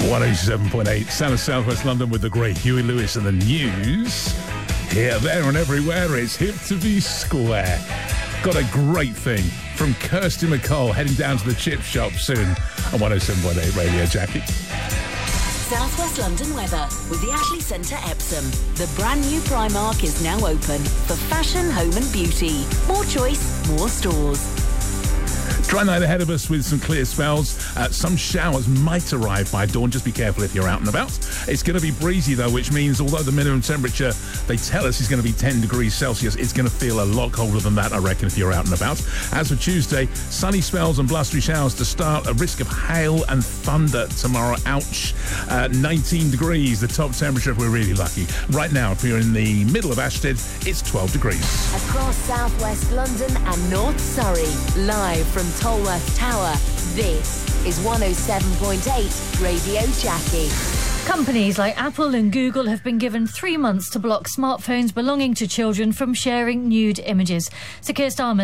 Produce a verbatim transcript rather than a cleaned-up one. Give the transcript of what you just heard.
one oh seven point eight, Sound of South West London with the great Huey Lewis and the news. Here, there and everywhere, it's hip to be square. Got a great thing from Kirsty McCall heading down to the chip shop soon on one oh seven point eight Radio Jackie. South West London weather with the Ashley Centre Epsom. The brand new Primark is now open for fashion, home and beauty. More choice, more stores. Dry night ahead of us with some clear spells. Uh, some showers might arrive by dawn. Just be careful if you're out and about. It's going to be breezy, though, which means although the minimum temperature they tell us is going to be ten degrees Celsius, it's going to feel a lot colder than that, I reckon, if you're out and about. As for Tuesday, sunny spells and blustery showers to start. A risk of hail and thunder tomorrow. Ouch. Uh, nineteen degrees, the top temperature if we're really lucky. Right now, if you're in the middle of Ashted, it's twelve degrees. Across South West London and North Surrey, live from Tolworth Tower, this is one oh seven point eight Radio Jackie. Companies like Apple and Google have been given three months to block smartphones belonging to children from sharing nude images. Sir Keir Starmer